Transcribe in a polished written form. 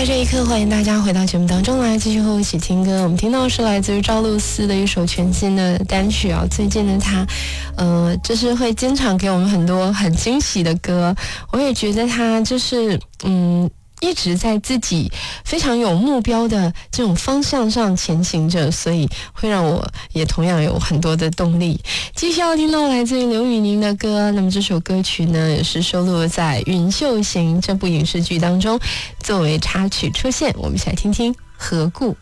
在这一刻，欢迎大家回到节目当中来，继续和我一起听歌。我们听到是来自于赵露思的一首全新的单曲啊。最近呢，她就是会经常给我们很多很惊喜的歌。我也觉得她就是一直在自己非常有目标的这种方向上前行着，所以会让我也同样有很多的动力。继续要听到来自于刘宇宁的歌，那么这首歌曲呢也是收录在《云秀行》这部影视剧当中作为插曲出现。我们一起来听听何故。